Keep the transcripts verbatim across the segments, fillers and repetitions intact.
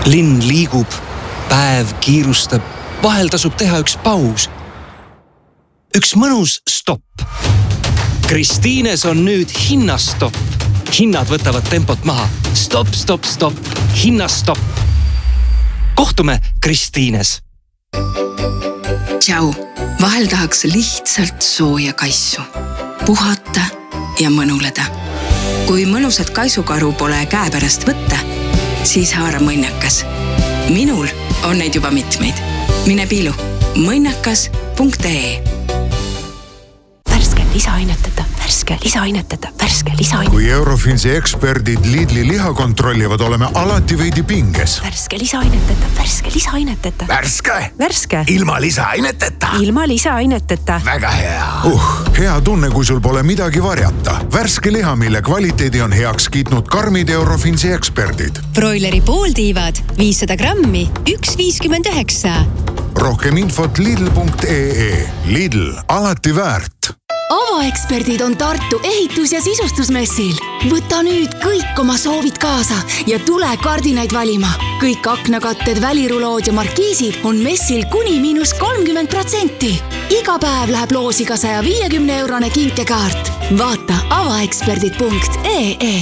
Linn liigub, päev kiirustab, vahel tasub teha üks paus. Üks mõnus stopp. Kristiines on nüüd hinnastopp. Hinnad võtavad tempot maha. Stopp, stopp, stopp. Hinnastopp. Kohtume Kristiines. Tšau, vahel tahaks lihtsalt sooja kaisu. Puhata ja mõnuleda. Kui mõnusat kaisukaru pole käepärast võtta, siis haara mõnnakas. Minul on neid juba mitmeid. Mine piilu mõnnakas punkt ee. Värske lisaaineteta, värske lisaaineteta, värske lisaaineteta. Kui Eurofinsi eksperdid Lidli liha kontrollivad, oleme alati veidi pinges. Värske lisaaineteta, värske lisaaineteta. Värske? Värske. Ilma lisaaineteta? Ilma lisaaineteta. Väga hea. Uh, hea tunne, kui sul pole midagi varjata. Värske liha, mille kvaliteedi on heaks kiitnud karmid Eurofinsi eksperdid. Broileri pooltiivad, viissada grammi, üks viiskümmend üheksa. Rohkem infot lidl punkt ee. Lidl, alati väärt. Avaeksperdid on Tartu ehitus- ja sisustusmessil. Võta nüüd kõik oma soovid kaasa ja tule kardinaid valima. Kõik aknakatted, välirulood ja markiisid on messil kuni miinus kolmkümmend protsenti. Iga päev läheb loosiga saja viiekümne eurone kinkekaart. Vaata avaeksperdid punkt ee.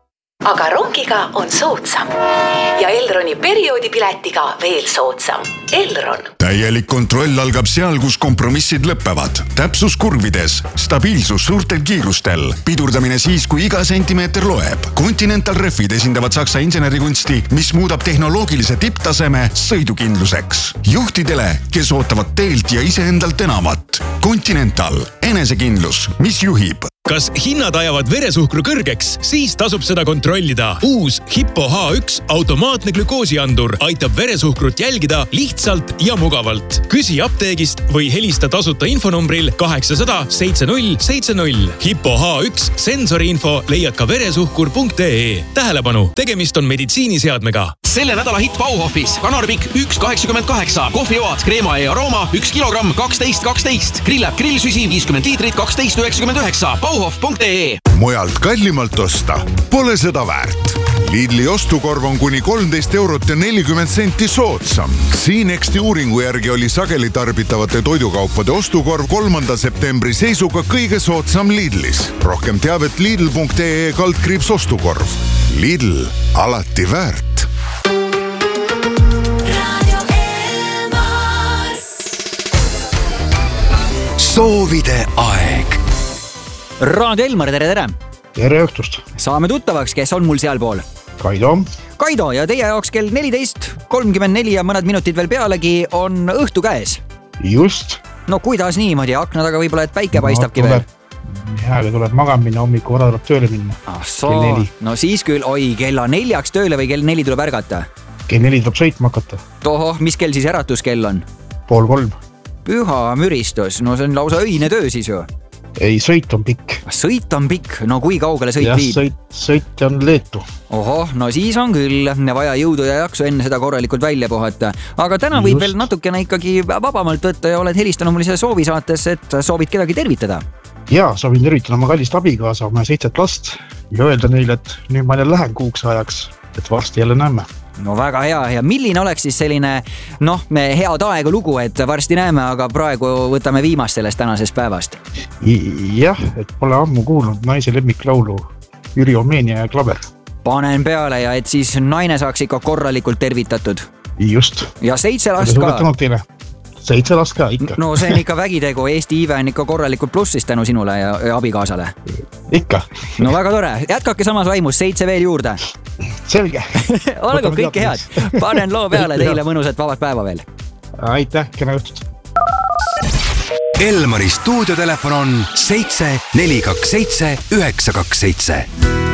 Aga rongiga on soodsam. Ja Elroni perioodipiletiga veel soodsam. Elron. Täielik kontroll algab seal, kus kompromissid lõppevad. Täpsus kurvides, stabiilsus suurtel kiirustel, pidurdamine siis, kui iga sentimeeter loeb. Continental Refid esindavad Saksa insenerikunsti, mis muudab tehnoloogilise tipptaseme sõidukindluseks. Juhtidele, kes ootavad teelt ja iseendalt enamat. Continental, enesekindlus, mis juhib. Kas hinnad ajavad veresuhkru kõrgeks? Siis tasub seda kontrollida. Uus Hippo H üks automaatne glükoosiandur aitab veresuhkrut jälgida lihtsalt ja mugavalt. Küsi apteegist või helista tasuta infonumbril kaheksasada seitsekümmend seitsekümmend. Hippo H üks sensoriinfo leiad ka veresuhkur punkt ee. Tähelepanu, tegemist on meditsiiniseadmega. Selle nädala hitt Bauhofis. Kanarpikk üks kaheksakümmend kaheksa. Kohvioad, kreema ja arooma üks kilogramm kaksteist kaksteist. Grillab grillsüsi viiskümmend liitrit kaksteist üheksakümmend üheksa. Bauhof punkt ee. Mujalt kallimalt osta pole seda väärt. Lidli ostukorv on kuni kolmteist eurot ja nelikümmend senti soodsam. Siinexti uuringu järgi oli sageli tarbitavate toidukaupade ostukorv kolmanda septembri seisuga kõige soodsam Lidlis. Rohkem teavet lidl punkt ee kaldkriips ostukorv. Lidl, alati väärt. Soovide aeg. Raadio Elmar, tere, tere! Tere õhtust! Saame tuttavaks, kes on mul sealpool? Kaido. Kaido ja teie jaoks kell neliteist kolmkümmend neli ja mõned minutid veel pealegi on õhtu käes. Just. No kuidas niimoodi? Akna taga võib-olla, et päike no, paistabki tuleb, veel. Jääle tuleb magam minna, hommiku vara tuleb tööle minna. Ah, soo. No siis küll, oi, kella neljaks tööle või kell neli tuleb ärgata? Kell neli tuleb sõitma hakata. Toho, mis kell siis äratuskell on? Pool kolm. Püha müristus, no see on lausa öine töö siis ju. Ei, sõit on pikk. Sõit on pikk, no kui kaugele sõit ja, viib? Sõit, sõit on Leetu. Ohoh, no siis on küll vaja jõudu ja jaksu enne seda korralikult välja puhata. Aga täna võib Just. veel natukene ikkagi vabamalt võtta ja oled helistanud mulle soovi saates, et soovid kedagi tervitada. Jaa, soovin tervitada oma kallist abikaasa, oma seitset last ja öelda neile, et nüüd ma jälle lähen kuuks ajaks, et varsti jälle näeme. No väga hea ja milline oleks siis selline noh, me head aega lugu, et varsti näeme, aga praegu võtame viimast sellest tänasest päevast. Jah, et pole ammu kuulnud naise lemmiklaulu Jüri Omeenia ja Klaver. Panen peale ja et siis naine saaks ikka korralikult tervitatud. Just. Ja seitse last ka. Seitse last ka ikka. No see on ikka vägitegu, Eesti iive on ikka korralikult plussis tänu sinule ja, ja abikaasale. Ikka. No väga tore, jätkake samas vaimus, seitse veel juurde. Selge. Olgu kõike head. Panen loo peale teile mõnusat vabad päeva veel. Aitäh, kena õhtut. Elmari stuudiotelefon on seitse neli kaks seitse üheksa kaks seitse.